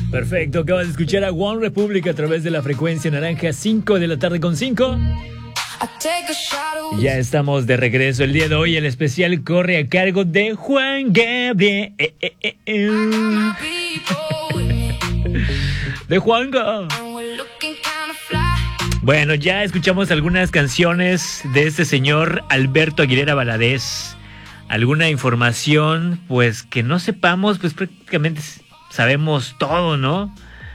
Perfecto, acabas de escuchar a One Republic a través de la frecuencia naranja, 5 de la tarde con 5. Ya estamos de regreso el día de hoy. El especial corre a cargo de Juan Gabriel. De Juanga. Bueno, ya escuchamos algunas canciones de este señor Alberto Aguilera Valadez. Alguna información, pues, que no sepamos, pues prácticamente sabemos todo, ¿no?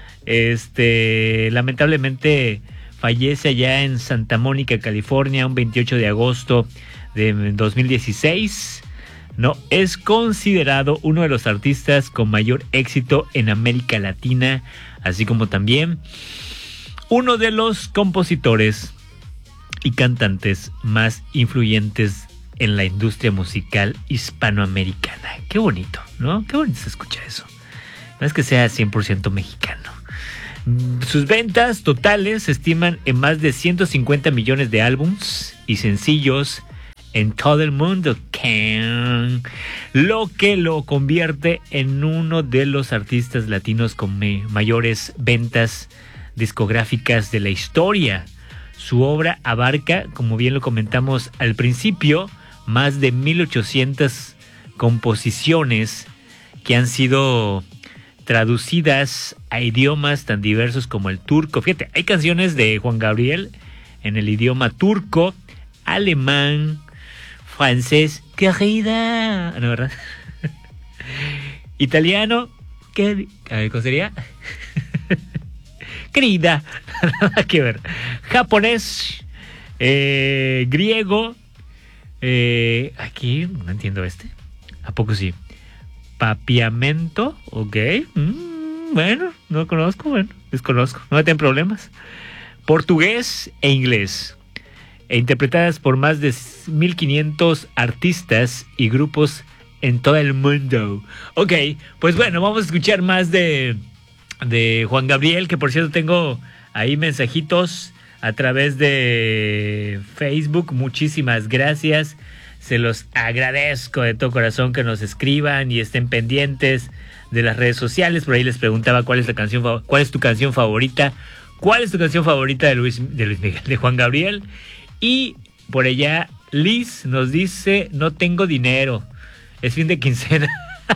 Lamentablemente fallece allá en Santa Mónica, California, un 28 de agosto de 2016. No, es considerado uno de los artistas con mayor éxito en América Latina, así como también uno de los compositores y cantantes más influyentes en la industria musical hispanoamericana. Qué bonito, ¿no? Qué bonito se escucha eso. No es que sea 100% mexicano. Sus ventas totales se estiman en más de 150 millones de álbums y sencillos en todo el mundo, lo que lo convierte en uno de los artistas latinos con mayores ventas discográficas de la historia. Su obra abarca, como bien lo comentamos al principio, más de 1800 composiciones que han sido traducidas a idiomas tan diversos como el turco. Fíjate, hay canciones de Juan Gabriel en el idioma turco, alemán, francés, querida, ¿no, verdad? Italiano, ¿cómo sería? Querida, nada que ver. Japonés, griego, aquí no entiendo ¿a poco sí? Papiamento, ok. Bueno, no conozco, desconozco, no tengo problemas. Portugués e inglés. Interpretadas por más de 1500 artistas y grupos en todo el mundo. Ok, pues bueno, vamos a escuchar más de Juan Gabriel, que por cierto tengo ahí mensajitos a través de Facebook. Muchísimas gracias. Se los agradezco de todo corazón que nos escriban y estén pendientes de las redes sociales. Por ahí les preguntaba cuál es tu canción favorita. ¿Cuál es tu canción favorita de Luis Miguel, de Juan Gabriel? Y por allá Liz nos dice: no tengo dinero, es fin de quincena.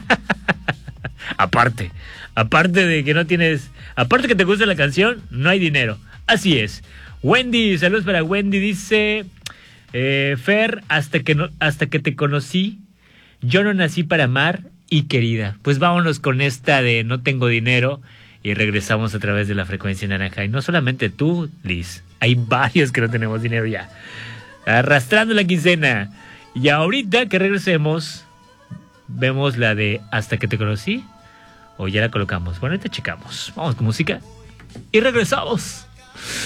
aparte de que no tienes, aparte que te gusta la canción, no hay dinero. Así es. Wendy, saludos para Wendy, dice: Fer, hasta que te conocí, yo no nací para amar y querida. Pues vámonos con esta de no tengo dinero y regresamos a través de la frecuencia naranja. Y no solamente tú, Liz, hay varios que no tenemos dinero ya, arrastrando la quincena. Y ahorita que regresemos, vemos la de hasta que te conocí, o ya la colocamos. Bueno, ahorita checamos. Vamos con música y regresamos.